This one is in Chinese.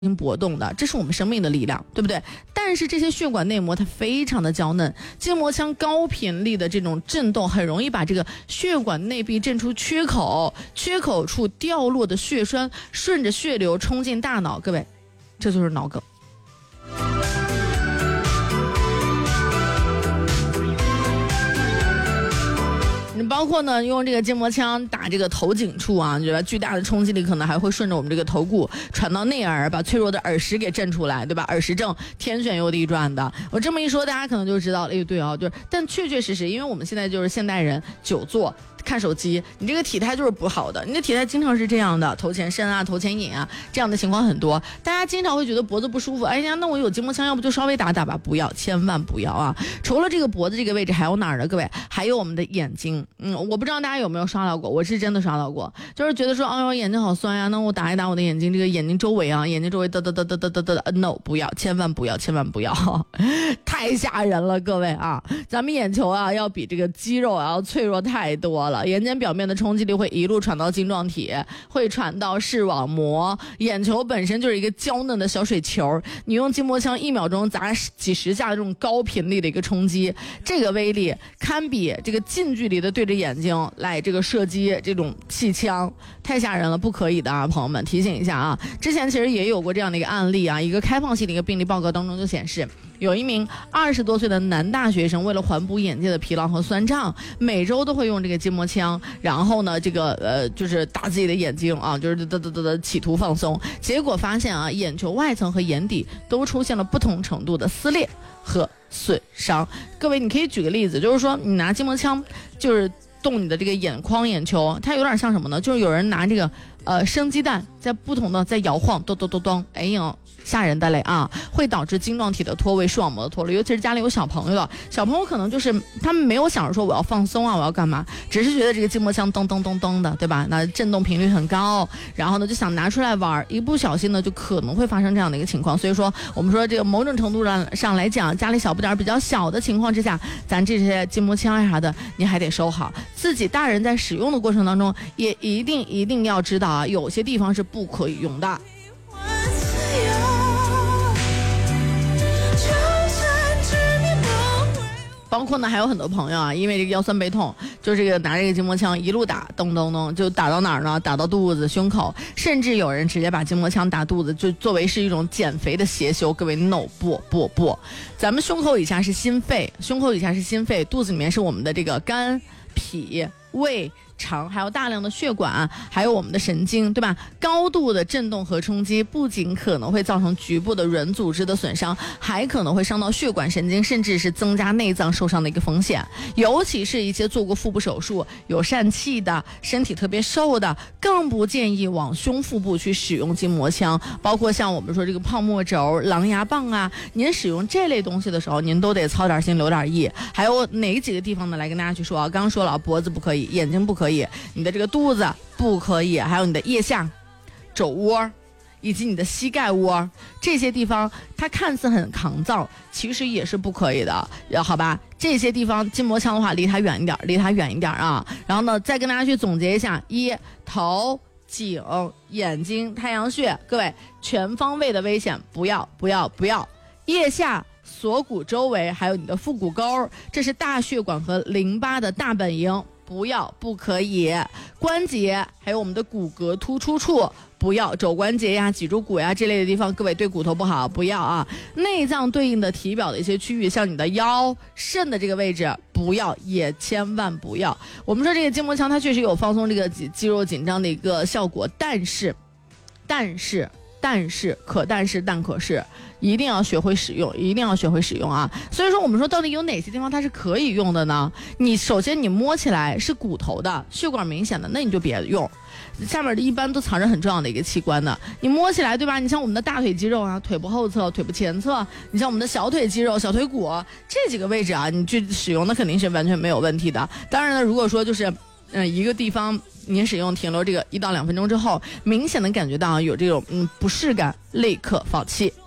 搏动的，这是我们生命的力量，对不对？但是这些血管内膜它非常的娇嫩，筋膜腔高频率的这种震动很容易把这个血管内壁震出缺口，缺口处掉落的血栓顺着血流冲进大脑，各位，这就是脑梗。包括呢，用这个筋膜枪打这个头颈处啊，对吧？巨大的冲击力可能还会顺着我们这个头骨传到内耳，把脆弱的耳石给震出来，对吧？耳石症天旋又地转的。我这么一说，大家可能就知道了。哎，对啊，对。但确确实实，因为我们现在就是现代人久坐看手机，你这个体态就是不好的，你的体态经常是这样的，头前伸啊，头前引啊，这样的情况很多。大家经常会觉得脖子不舒服，哎呀，那我有筋膜枪，要不就稍微打打吧？不要，千万不要啊！除了这个脖子这个位置，还有哪儿呢？各位，还有我们的眼睛。我不知道大家有没有刷到过，我是真的刷到过，就是觉得说，哎呦，眼睛好酸呀，那我打一打我的眼睛，这个眼睛周围啊，眼睛周围嘚，no， 不要，千万不要，千万不要，太吓人了，各位啊，咱们眼球啊，要比这个肌肉啊要脆弱太多了，眼睑表面的冲击力会一路传到晶状体，会传到视网膜，眼球本身就是一个娇嫩的小水球，你用筋膜枪1秒钟砸几十下的这种高频率的一个冲击，这个威力堪比这个近距离的对着眼睛来这个射击这种气枪，太吓人了，不可以的啊，朋友们提醒一下啊。之前其实也有过这样的一个案例啊，一个开放性的一个病例报告当中就显示，有一名20多岁的男大学生，为了缓补眼界的疲劳和酸胀，每周都会用这个筋膜枪，然后呢，这个就是打自己的眼睛啊，就是企图放松，结果发现啊，眼球外层和眼底都出现了不同程度的撕裂和损伤。各位，你可以举个例子，就是说你拿筋膜枪，就是动你的这个眼眶、眼球，它有点像什么呢？就是有人拿这个生鸡蛋在不同的在摇晃，咚咚咚咚，哎呀，吓人的嘞啊！会导致晶状体的脱位、视网膜的脱落，尤其是家里有小朋友的，小朋友可能就是他们没有想着说我要放松啊，我要干嘛，只是觉得这个筋膜枪咚咚咚咚的，对吧？那震动频率很高，然后呢就想拿出来玩，一不小心呢就可能会发生这样的一个情况。所以说，我们说这个某种程度上来讲，家里小不点比较小的情况之下，咱这些筋膜枪啥的，你还得收好。自己大人在使用的过程当中，也一定要知道啊，有些地方是不可以用的。包括呢，还有很多朋友啊，因为这个腰酸背痛，就这个拿这个筋膜枪一路打，咚咚咚，就打到哪儿呢？打到肚子、胸口，甚至有人直接把筋膜枪打肚子，就作为是一种减肥的邪修。各位 ，no， 不，咱们胸口以下是心肺，肚子里面是我们的这个肝、脾、胃、肠，还有大量的血管，还有我们的神经，对吧？高度的震动和冲击不仅可能会造成局部的软组织的损伤，还可能会伤到血管、神经，甚至是增加内脏受伤的一个风险。尤其是一些做过腹部手术、有疝气的、身体特别瘦的，更不建议往胸腹部去使用筋膜枪。包括像我们说这个泡沫轴、狼牙棒啊，您使用这类东西的时候，您都得操点心、留点意。还有哪几个地方呢？来跟大家去说啊，刚刚说了，脖子不可以，眼睛不可以，你的这个肚子不可以，还有你的腋下、肘窝以及你的膝盖窝，这些地方它看似很抗造，其实也是不可以的，好吧？这些地方筋膜枪的话，离它远一点啊。然后呢，再跟大家去总结一下：头、颈、眼睛、太阳穴，各位全方位的危险，不要！腋下、锁骨周围，还有你的腹股沟，这是大血管和淋巴的大本营，不可以。关节还有我们的骨骼突出处，不要。肘关节呀、脊柱骨呀这类的地方，各位对骨头不好，不要啊。内脏对应的体表的一些区域，像你的腰、肾的这个位置，不要，也千万不要。我们说这个筋膜枪它确实有放松这个肌肉紧张的一个效果，但是但可是一定要学会使用啊。所以说我们说到底有哪些地方它是可以用的呢？你首先你摸起来是骨头的、血管明显的，那你就别用。下面的一般都藏着很重要的一个器官的，你摸起来，对吧？你像我们的大腿肌肉啊、腿部后侧、腿部前侧，你像我们的小腿肌肉、小腿骨这几个位置啊，你去使用那肯定是完全没有问题的。当然呢，如果说就是一个地方您使用停留这个1到2分钟之后，明显的感觉到有这种不适感，立刻放弃。